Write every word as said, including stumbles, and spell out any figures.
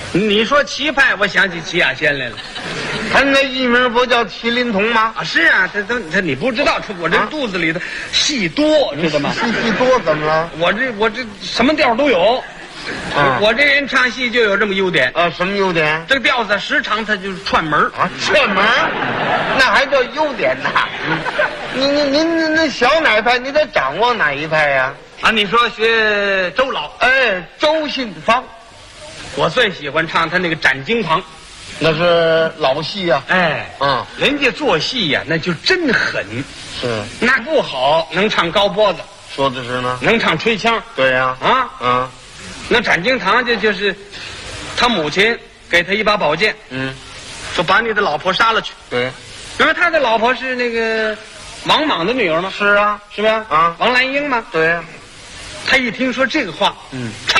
你说齐派，我想起齐亚仙来了。 他那艺名不叫麒麟童吗？ 啊，是啊，他他他，你不知道，我这肚子里的戏多，知道吗？ 戏戏多怎么了？ 我这我这什么调都有。 啊， 我这人唱戏就有这么优点。 啊，什么优点？ 这个调子时常它就是串门啊，串门，那还叫优点呢？您您您那小哪派？你得掌握哪一派呀？ 啊，你说学周老？ 哎，周信芳， 我最喜欢唱他那个《斩惊堂》。 那是老戏呀、 啊。哎， 嗯， 人家做戏呀、啊，那就真狠。 是， 那不好，能唱高脖子， 说的是呢， 能唱吹腔。 对呀、啊， 啊， 嗯， 那斩惊堂就就是他母亲给他一把宝剑， 嗯， 说把你的老婆杀了去。 对， 因为他的老婆是那个王莽的女儿吗？ 是啊， 是吧？ 啊， 王兰英吗？ 对呀、啊。 他一听说这个话， 嗯， 差